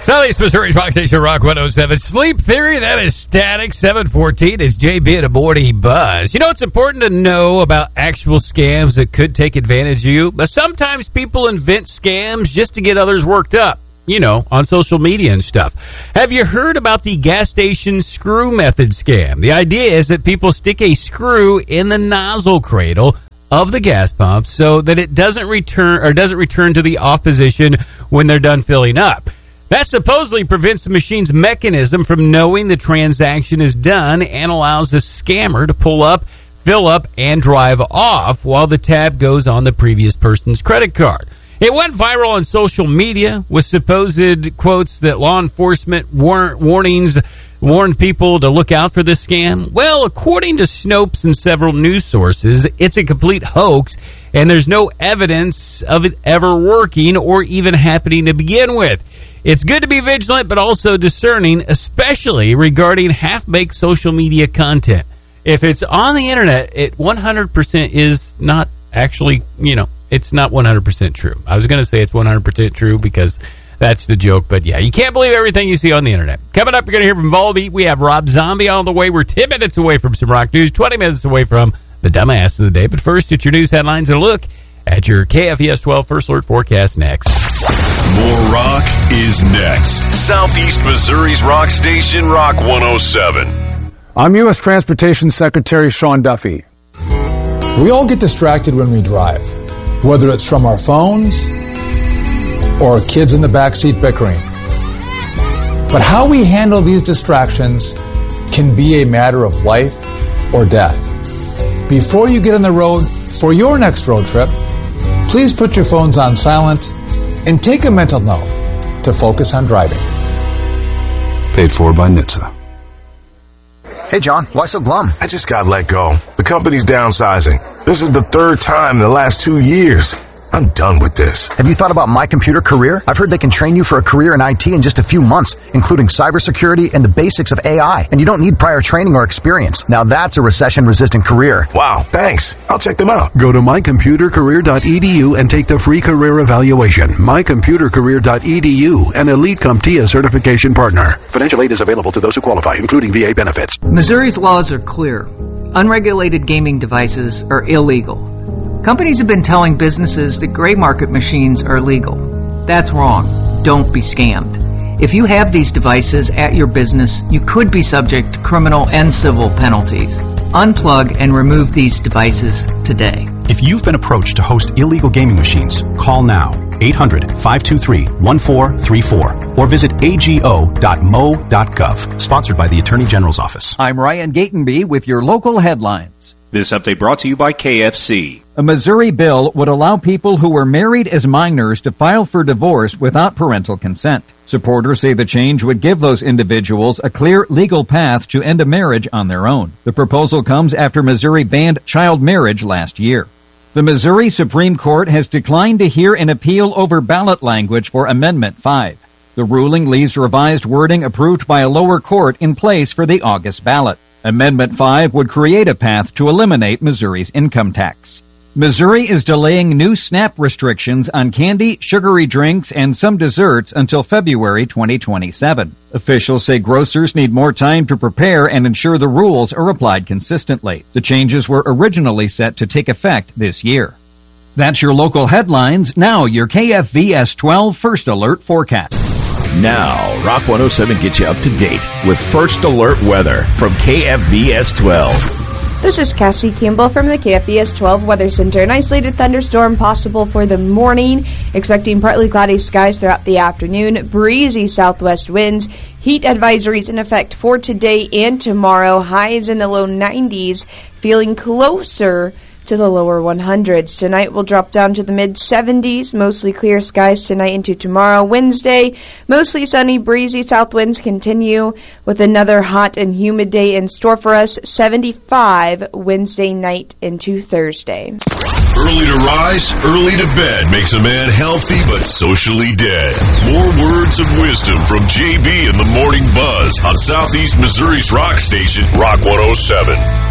Southeast Missouri's Rock Station, Rock 107. Sleep Theory, that is Static. 714 is JB at a morning buzz. You know, it's important to know about actual scams that could take advantage of you, but sometimes people invent scams just to get others worked up, you know, on social media and stuff. Have you heard about the gas station screw method scam? The idea is that people stick a screw in the nozzle cradle of the gas pump so that it doesn't return to the off position when they're done filling up. That supposedly prevents the machine's mechanism from knowing the transaction is done and allows the scammer to pull up, fill up, and drive off while the tab goes on the previous person's credit card. It went viral on social media with supposed quotes that law enforcement warnings warned people to look out for this scam. Well, according to Snopes and several news sources, it's a complete hoax, and there's no evidence of it ever working or even happening to begin with. It's good to be vigilant, but also discerning, especially regarding half-baked social media content. If it's on the internet, it 100% is not actually, you know, it's not 100% true. I was going to say it's 100% true because that's the joke, but yeah, you can't believe everything you see on the internet. Coming up, you're going to hear from Volbeat. We have Rob Zombie on the way. We're 10 minutes away from some rock news, 20 minutes away from the dumbass of the day. But first, it's your news headlines and a look at your KFES 12 First Alert forecast next. More rock is next. Southeast Missouri's rock station, Rock 107. I'm U.S. Transportation Secretary Sean Duffy. We all get distracted when we drive, whether it's from our phones or kids in the backseat bickering. But how we handle these distractions can be a matter of life or death. Before you get on the road for your next road trip, please put your phones on silent and take a mental note to focus on driving. Paid for by NHTSA. Hey, John, why so glum? I just got let go. The company's downsizing. This is the third time in the last 2 years. I'm done with this. Have you thought about My Computer Career? I've heard they can train you for a career in IT in just a few months, including cybersecurity and the basics of AI. And you don't need prior training or experience. Now that's a recession-resistant career. Wow, thanks. I'll check them out. Go to mycomputercareer.edu and take the free career evaluation. Mycomputercareer.edu, an Elite CompTIA certification partner. Financial aid is available to those who qualify, including VA benefits. Missouri's laws are clear. Unregulated gaming devices are illegal. Companies have been telling businesses that gray market machines are legal. That's wrong. Don't be scammed. If you have these devices at your business, you could be subject to criminal and civil penalties. Unplug and remove these devices today. If you've been approached to host illegal gaming machines, call now 800-523-1434 or visit ago.mo.gov. Sponsored by the Attorney General's Office. I'm Ryan Gatenby with your local headlines. This update brought to you by KFC. A Missouri bill would allow people who were married as minors to file for divorce without parental consent. Supporters say the change would give those individuals a clear legal path to end a marriage on their own. The proposal comes after Missouri banned child marriage last year. The Missouri Supreme Court has declined to hear an appeal over ballot language for Amendment 5. The ruling leaves revised wording approved by a lower court in place for the August ballot. Amendment 5 would create a path to eliminate Missouri's income tax. Missouri is delaying new SNAP restrictions on candy, sugary drinks, and some desserts until February 2027. Officials say grocers need more time to prepare and ensure the rules are applied consistently. The changes were originally set to take effect this year. That's your local headlines. Now your KFVS 12 First Alert forecast. Now, Rock 107 gets you up to date with First Alert weather from KFVS 12. This is Cassie Campbell from the KFVS 12 Weather Center. An isolated thunderstorm possible for the morning. Expecting partly cloudy skies throughout the afternoon. Breezy southwest winds. Heat advisories in effect for today and tomorrow. Highs in the low 90s. Feeling closer to the lower 100s. Tonight will drop down to the mid-70s. Mostly clear skies tonight into tomorrow. Wednesday, mostly sunny, breezy south winds continue with another hot and humid day in store for us. 75 Wednesday night into Thursday. Early to rise, early to bed makes a man healthy but socially dead. More words of wisdom from JB in the Morning Buzz on Southeast Missouri's rock station, Rock 107.